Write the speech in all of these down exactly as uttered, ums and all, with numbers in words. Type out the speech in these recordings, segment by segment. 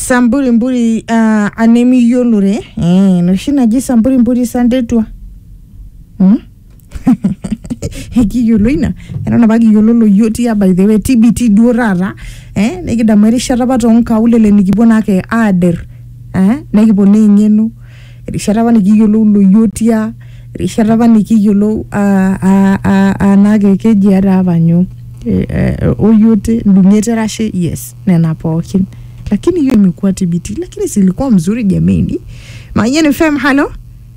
Samburi mburi uh, anemi yolure eh no shina ji samburi mburi sandetwa hmm heki yoloina era na bagi yololo yoti ya by the way T B T durara eh nekida mari sharaba tonka ulele nikibona ke ader eh nekibone ngenu risharaba nikiyololo yoti ya risharaba nikiyolo a a a nage keji ara banyo oyote ndungete rashe yes nena pokin lakini hiyo imekuwa T B T lakini silikuwa mzuri jameni. Mayen F M hello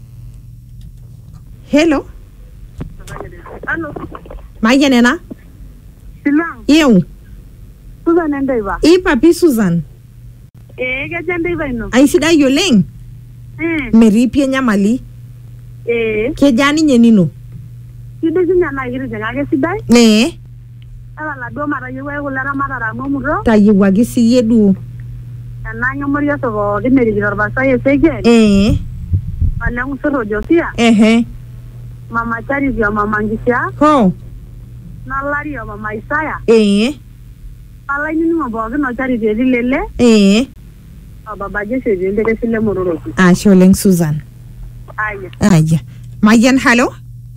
hello hello Mayen nena Silang yeu Susan ndaiva e papi Susan eh ke ndaiva ino ai sida yoleng eh meripie nyamali eh ke jani nyenino sida sinya na giri jenga ke sidai ne ala la do mara yewe kulara mara mo muro tayiwa gisi yedu na nyomoria so dineri girbasa yesege eh ala ngusoro josia eh mama chari vya mama ngisha ho na lari ya mama Isaya eh ala ni mo boga no chari de lele eh baba jese de de sile mororo ah sholeng Susan aya aya Mayen hello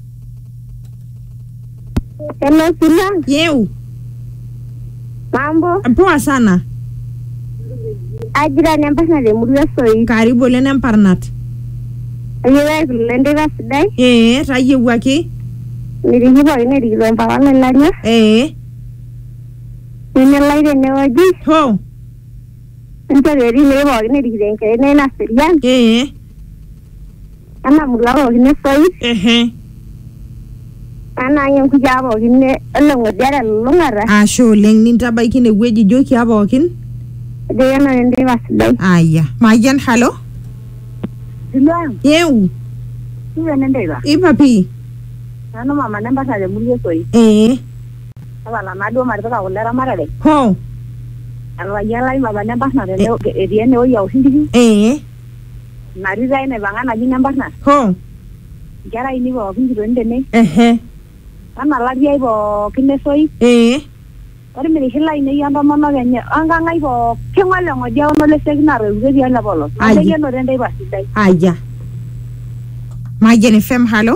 hello Silang yeu mambo poa sana ajira nembasna de murya soi karibu lene mparnat yewe lende vasidai eh tayewaki nirihibo ine rigiro mpawanga lanya eh ine laire ne waji ho ntere ine bo ine rigiro nke ine na serian eh ana mulago ine soi eh ana yen kujabo ine elongo dere lungara ah sholeng nintabaiki ne weji joki abokin de yana nende vasidai aya Mayen hello Silang yeu Susan ndaiva e papi ana mama nembasna de murya soi eh ala na do mara ka kulara mara de ho ala yala mama nembasna de ediene o ya usindiki eh nariza ine bangana ji nembasna ho gara ini bo kinjiro ndene eh ana laria ibo kinesoi eh ore miri hila ine yanda mama genye anga ngai bo kengwale ngodia ono le segnaro uge dia na bolo ande no rende basidai aya Mayen F M hello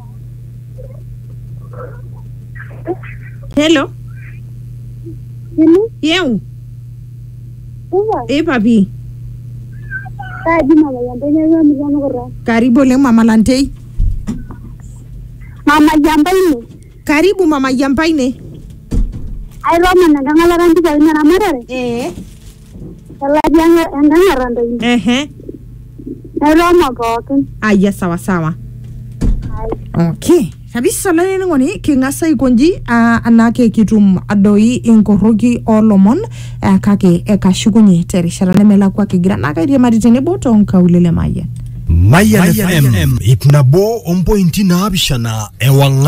hello ini yeu uwa e papi ta di mama yanda nyaga mi gano gora karibu le mama lantei mama jamba ini karibu mama yampaine ai roma na ngala ranti ga ina mara eh ala janga anda ngaranda ini eh ai roma ko kin aya sawa sawa ai okay kabisa lene ngoni kingasa ikonji uh, anake kitum adoi inkoroki olomon uh, kake ekashukunye terishara nemela kwa kigira nakaire maritene boton kaulele Mayen Mayen F M ipnabo on pointi na abishana ewanga